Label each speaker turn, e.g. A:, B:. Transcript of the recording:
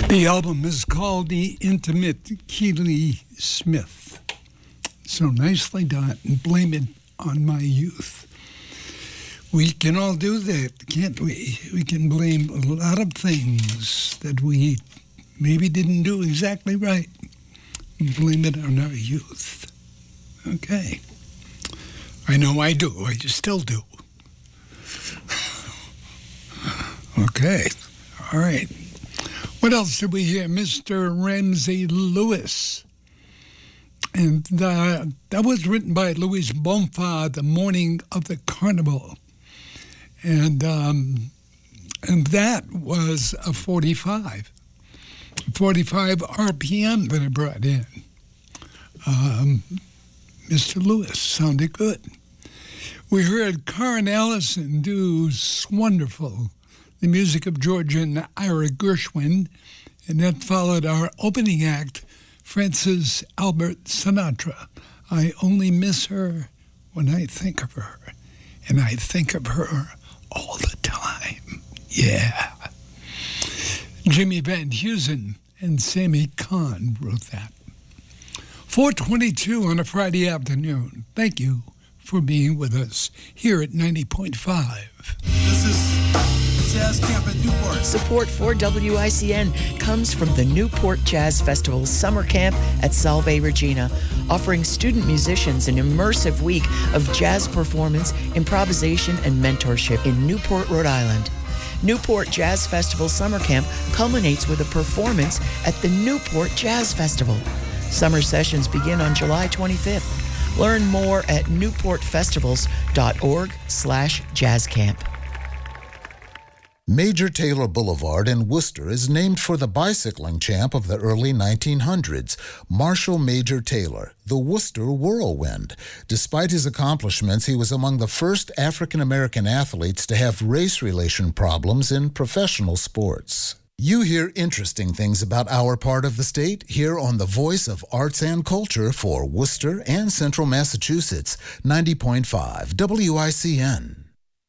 A: The album is called The Intimate Keely Smith. So nicely done. Blame it on my youth. We can all do that, can't we? We can blame a lot of things that we maybe didn't do exactly right. Blame it on our youth. Okay. I know I do. I still do. Okay. All right. What else did we hear? Mr. Ramsey Lewis. And that was written by Louis Bonfa the morning of the carnival. And that was a 45 RPM that I brought in. Mr. Lewis sounded good. We heard Karen Allison do Wonderful, the music of George and Ira Gershwin, and that followed our opening act, Francis Albert Sinatra. I only miss her when I think of her, and I think of her all the time. Yeah. Jimmy Van Heusen and Sammy Kahn wrote that. 4:22 on a Friday afternoon. Thank you for being with us here at 90.5.
B: This is Jazz Camp at Newport.
C: Support for WICN comes from the Newport Jazz Festival Summer Camp at Salve Regina, offering student musicians an immersive week of jazz performance, improvisation, and mentorship in Newport, Rhode Island. Newport Jazz Festival Summer Camp culminates with a performance at the Newport Jazz Festival. Summer sessions begin on July 25th. Learn more at newportfestivals.org/jazzcamp.
D: Major Taylor Boulevard in Worcester is named for the bicycling champ of the early 1900s, Marshall Major Taylor, the Worcester Whirlwind. Despite his accomplishments, he was among the first African-American athletes to have race relation problems in professional sports. You hear interesting things about our part of the state here on the Voice of Arts and Culture for Worcester and Central Massachusetts, 90.5 WICN.